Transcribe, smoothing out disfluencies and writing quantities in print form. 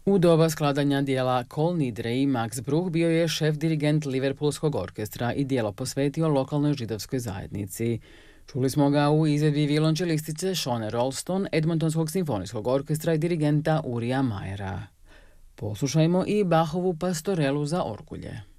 U doba skladanja dijela Kol Nidre i Max Bruch bio je šef dirigent Liverpoolskog orkestra i dijelo posvetio lokalnoj židovskoj zajednici. Čuli smo ga u izvedbi violončelistice Shone Rolston, Edmontonskog simfonijskog orkestra i dirigenta Urija Mayera. Poslušajmo i Bachovu pastorelu za orgulje.